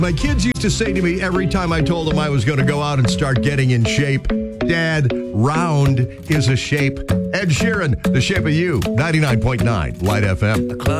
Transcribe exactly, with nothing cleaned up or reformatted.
My kids used to say to me every time I told them I was going to go out and start getting in shape, Dad, round is a shape. Ed Sheeran, The Shape of You, ninety-nine point nine Light F M.